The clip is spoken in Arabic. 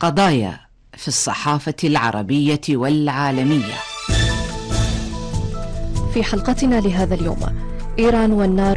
قضايا في الصحافة العربية والعالمية. في حلقتنا لهذا اليوم: إيران والنار